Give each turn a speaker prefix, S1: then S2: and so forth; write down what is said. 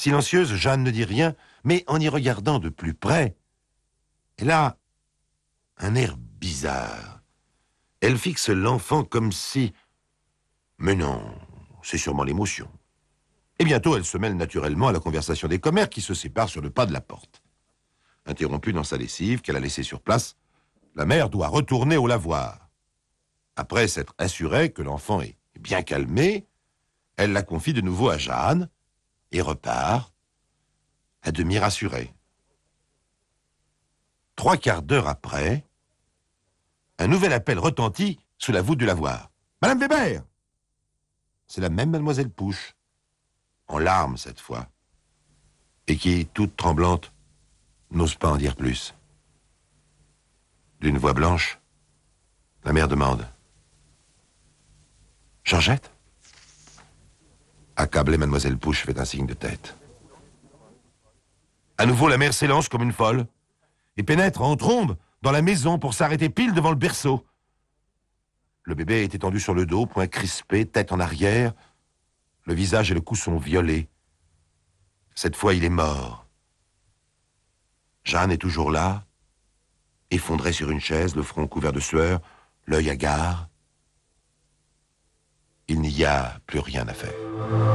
S1: Silencieuse, Jeanne ne dit rien, mais en y regardant de plus près, elle a un air bizarre. Elle fixe l'enfant comme si... Mais non, c'est sûrement l'émotion. Et bientôt, elle se mêle naturellement à la conversation des commères qui se séparent sur le pas de la porte. Interrompue dans sa lessive qu'elle a laissée sur place, la mère doit retourner au lavoir. Après s'être assurée que l'enfant est bien calmé, elle la confie de nouveau à Jeanne et repart, à demi rassurée. 3/4 d'heure après, un nouvel appel retentit sous la voûte du lavoir. « Madame Weber !» C'est la même mademoiselle Pouche, en larmes cette fois, et qui, toute tremblante, n'ose pas en dire plus. D'une voix blanche, la mère demande « Georgette ?» Accablée, mademoiselle Pouche fait un signe de tête. À nouveau, la mère s'élance comme une folle et pénètre en trombe dans la maison pour s'arrêter pile devant le berceau. Le bébé est étendu sur le dos, poings crispés, tête en arrière. Le visage et le cou sont violets. Cette fois, il est mort. Jeanne est toujours là, effondrée sur une chaise, le front couvert de sueur, l'œil hagard. Il n'y a plus rien à faire.